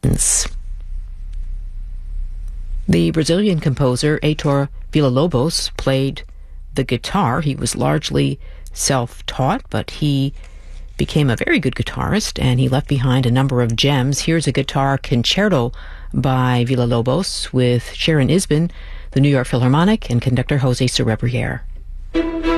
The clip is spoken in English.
The Brazilian composer Heitor Villa-Lobos played the guitar. He was largely self-taught, but he became a very good guitarist, and he left behind a number of gems. Here's a guitar concerto by Villa-Lobos with Sharon Isbin, the New York Philharmonic, and conductor Jose Cerebriere.